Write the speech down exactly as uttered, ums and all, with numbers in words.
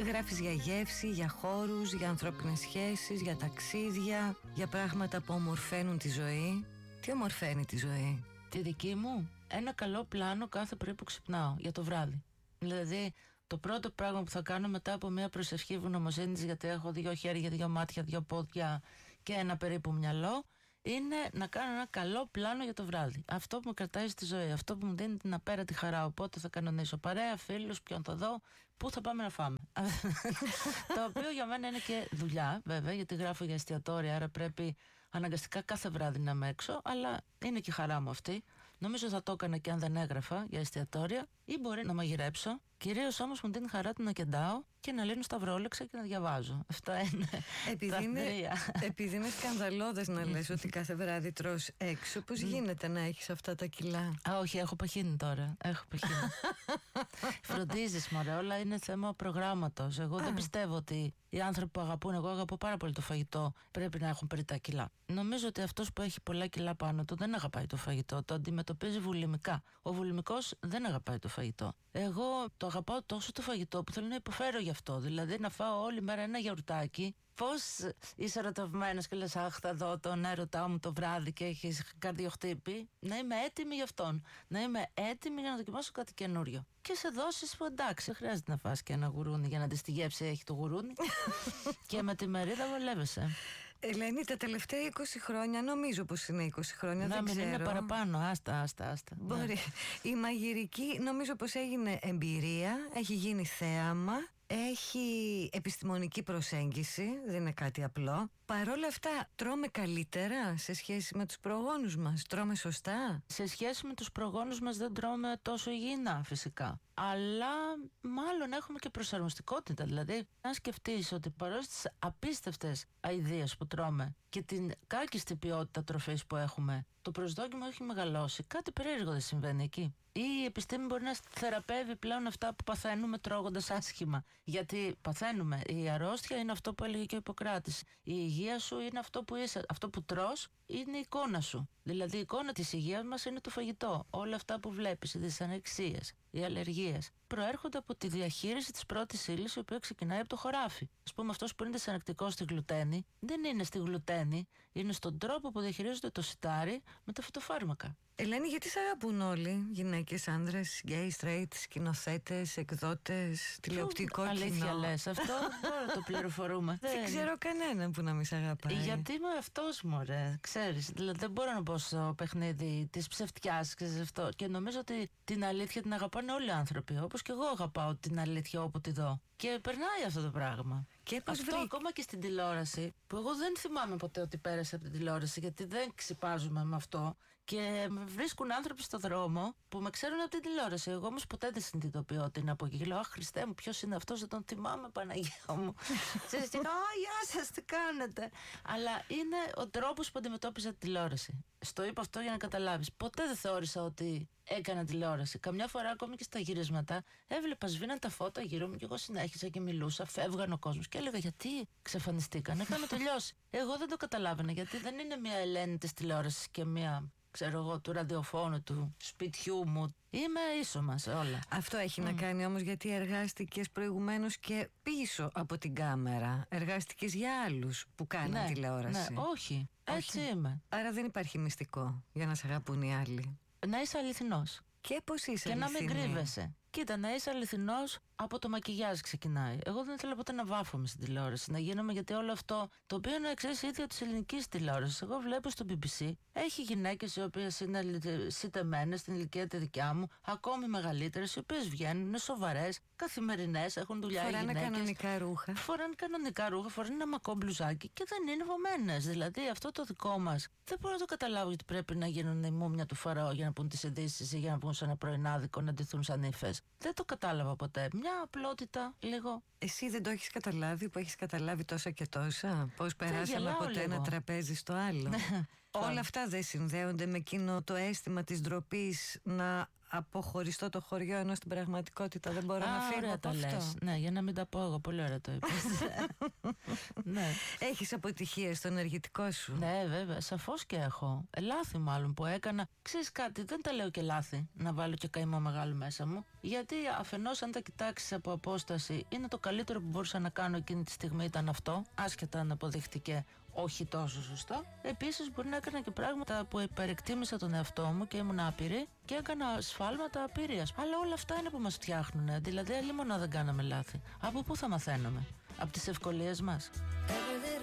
Γράφεις για γεύση, για χώρους, για ανθρώπινες σχέσεις, για ταξίδια, για πράγματα που ομορφαίνουν τη ζωή. Τι ομορφαίνει τη ζωή? Τη δική μου, ένα καλό πλάνο κάθε πρωί που ξυπνάω για το βράδυ. Δηλαδή, το πρώτο πράγμα που θα κάνω μετά από μια προσευχή ευγνωμοσύνης, γιατί έχω δύο χέρια, δύο μάτια, δύο πόδια και ένα περίπου μυαλό, είναι να κάνω ένα καλό πλάνο για το βράδυ. Αυτό που με κρατάει στη ζωή, αυτό που μου δίνει την απέρατη χαρά. Οπότε θα κανονίσω παρέα, φίλους, ποιον θα δω, πού θα πάμε να φάμε. Το οποίο για μένα είναι και δουλειά, βέβαια, γιατί γράφω για εστιατόρια, άρα πρέπει αναγκαστικά κάθε βράδυ να είμαι έξω, αλλά είναι και η χαρά μου αυτή. Νομίζω θα το έκανα και αν δεν έγραφα για εστιατόρια, ή μπορεί να μαγειρέψω. Κυρίως όμως μου δίνει χαρά του να κεντάω και να λύνω σταυρόλεξα και να διαβάζω. Αυτά είναι επειδή τα είναι, τρία. επειδή είναι σκανδαλώδες να λες ότι κάθε βράδυ τρως έξω, πώς γίνεται να έχεις αυτά τα κιλά? Α, όχι, έχω παχύνει τώρα. Έχω παχύνει. Φροντίζεις, μωρέ, όλα είναι θέμα προγράμματος. Εγώ Α. δεν πιστεύω ότι οι άνθρωποι που αγαπούν, εγώ αγαπώ πάρα πολύ το φαγητό, πρέπει να έχουν περιτά κιλά. Νομίζω ότι αυτός που έχει πολλά κιλά πάνω του δεν αγαπάει το φαγητό, το αντιμετωπίζει βουλημικά. Ο βουλημικός δεν αγαπάει το φαγητό. Εγώ το αγαπάω τόσο το φαγητό που θέλω να υποφέρω γι' αυτό. Δηλαδή να φάω όλη μέρα ένα γιαουρτάκι. Πώς είσαι ερωτευμένος και λες, αχ, θα δω τον έρωτά μου το βράδυ και έχεις καρδιοχτύπη. Να είμαι έτοιμη γι' αυτόν. Να είμαι έτοιμη για να δοκιμάσω κάτι καινούριο. Και σε δώσεις που εντάξει, δεν χρειάζεται να φας και ένα γουρούνι για να τη τη γεύση έχει το γουρούνι. Και με τη μερίδα βολεύεσαι. Ελένη, τα τελευταία είκοσι χρόνια, νομίζω πως είναι είκοσι χρόνια, να δεν μην ξέρω. Είναι παραπάνω, άστα, άστα, άστα. Μπορεί. Ναι. Η μαγειρική νομίζω πως έγινε εμπειρία, έχει γίνει θέαμα, έχει επιστημονική προσέγγιση, δεν είναι κάτι απλό. Παρ' όλα αυτά, τρώμε καλύτερα σε σχέση με τους προγόνους μας? Τρώμε σωστά? Σε σχέση με τους προγόνους μας δεν τρώμε τόσο υγιεινά φυσικά. Αλλά μάλλον έχουμε και προσαρμοστικότητα. Δηλαδή, αν σκεφτείς ότι παρόλες τις απίστευτες αηδίες που τρώμε και την κάκιστη ποιότητα τροφής που έχουμε, το προσδόκιμο έχει μεγαλώσει. Κάτι περίεργο δεν συμβαίνει εκεί. Ή η επιστήμη μπορεί να θεραπεύει πλέον αυτά που παθαίνουμε τρώγοντας άσχημα. Γιατί παθαίνουμε. Η αρρώστια είναι αυτό που έλεγε και ο Ιπποκράτης. Η υγεία σου είναι αυτό που είσαι. Αυτό που τρως είναι η εικόνα σου. Δηλαδή η εικόνα της υγείας μας είναι το φαγητό. Όλα αυτά που βλέπεις, οι δυσανεξίες, οι αλλεργίες, προέρχονται από τη διαχείριση της πρώτης ύλης, η οποία ξεκινάει από το χωράφι. Ας πούμε, αυτός που είναι δυσανεκτικός στη γλουτένη, δεν είναι στη γλουτένη, είναι στον τρόπο που διαχειρίζονται το σιτάρι με τα φυτοφάρμακα. Ελένη, γιατί σε αγαπούν όλοι, γυναίκες, άνδρες, γκέι, straight, σκηνοθέτες, εκδότες, τηλεοπτικό κοινό? Αλήθεια λες, αυτό τώρα το πληροφορούμε. Δεν ξέρω κανέναν που να μην σε αγαπάει. Γιατί είμαι αυτός, μωρέ, ξέρεις. Δηλαδή δεν μπορώ να πω στο παιχνίδι της ψευτιάς, ξέρεις αυτό. Και νομίζω ότι την αλήθεια την αγαπάνε όλοι οι άνθρωποι. Όπως και εγώ αγαπάω την αλήθεια όπου τη δω. Και περνάει αυτό το πράγμα. Και αυτό βρήκα. Ακόμα και στην τηλεόραση, που εγώ δεν θυμάμαι ποτέ ότι πέρασε από την τηλεόραση, γιατί δεν ξυπάζουμε με αυτό. Και με βρίσκουν άνθρωποι στο δρόμο που με ξέρουν από την τηλεόραση. Εγώ όμως ποτέ δεν συνειδητοποιώ ότι είναι από εκεί. Λέω, αχ, Χριστέ μου, ποιος είναι αυτός, δεν τον θυμάμαι, Παναγία μου. Ξέρεις, και λέω, α, γεια σας, τι κάνετε. Αλλά είναι ο τρόπος που αντιμετώπιζα τη τηλεόραση. Στο είπα αυτό για να καταλάβεις. Ποτέ δεν θεώρησα ότι έκανα τηλεόραση. Καμιά φορά, ακόμη και στα γυρίσματα, έβλεπα, σβήναν τα φώτα γύρω μου και εγώ συνέχισα και μιλούσα. Φεύγαν ο κόσμος και έλεγα, γιατί ξεφανιστήκαν, είχαμε τελειώσει. Εγώ δεν το καταλάβαινα, γιατί δεν είναι μια Ελένη της τηλεόρασης και μια, ξέρω εγώ, του ραδιοφώνου, του σπιτιού μου. Είμαι ίσωμα σε όλα. Αυτό έχει mm. να κάνει όμως γιατί εργάστηκες προηγουμένως και πίσω από την κάμερα. Εργάστηκες για άλλους που κάνουν ναι, τηλεόραση. Ναι, όχι. Έτσι όχι. Είμαι. Άρα δεν υπάρχει μυστικό για να σε αγαπούν οι άλλοι. Να είσαι αληθινός. Και πώς είσαι και αληθινή? Και να μην κρύβεσαι. Κοίτα, να είσαι αληθινός από το μακιγιάζ ξεκινάει. Εγώ δεν ήθελα ποτέ να βάφομαι στην τηλεόραση, να γίνομαι, γιατί όλο αυτό το οποίο είναι εξής ίδιο της ελληνικής τηλεόρασης. Εγώ βλέπω στο μπι μπι σι, έχει γυναίκες οι οποίες είναι σιτεμένες στην ηλικία τη δικιά μου, ακόμη μεγαλύτερες, οι οποίες βγαίνουν, είναι σοβαρές, καθημερινές, έχουν δουλειά. Φοράνε κανονικά ρούχα. Φοράνε κανονικά ρούχα, φοράνε ένα μακό μπλουζάκι και δεν είναι βωμένες. Δηλαδή αυτό το δικό μας δεν μπορώ να το καταλάβω, γιατί πρέπει να γίνουν η μούμια του Φαραώ για να πούν τις ειδήσεις ή για να πούν σε ένα πρωινάδικο να ντυθούν σαν ύφες. Δεν το κατάλαβα ποτέ. Μια απλότητα λίγο. Εσύ δεν το έχεις καταλάβει που έχεις καταλάβει τόσα και τόσα? Πώς περάσαμε από το ένα τραπέζι στο άλλο? Όλα αυτά δεν συνδέονται με εκείνο το αίσθημα της ντροπής να αποχωριστώ το χωριό, ενώ στην πραγματικότητα δεν μπορώ Α, να φύγω ωραία από τα αυτό. λες. Ναι, για να μην τα πω εγώ. Πολύ ωραία το είπες. Ναι. Έχεις αποτυχίες στο ενεργητικό σου? Ναι, βέβαια, σαφώς και έχω. Ε, λάθη μάλλον που έκανα. Ξέρεις κάτι, δεν τα λέω και λάθη να βάλω και καημό μεγάλο μέσα μου. Γιατί αφενός, αν τα κοιτάξεις από απόσταση, είναι το καλύτερο που μπορούσα να κάνω εκείνη τη στιγμή ήταν αυτό, άσχετα αν αποδείχτηκε όχι τόσο σωστό. Επίσης, μπορεί να έκανα και πράγματα που υπερεκτίμησα τον εαυτό μου και ήμουν άπειρη και έκανα σφάλματα απειρίας. Αλλά όλα αυτά είναι που μας φτιάχνουν. Δηλαδή, αλλήμον δεν κάναμε λάθη. Από πού θα μαθαίνουμε? Από τις ευκολίες μας?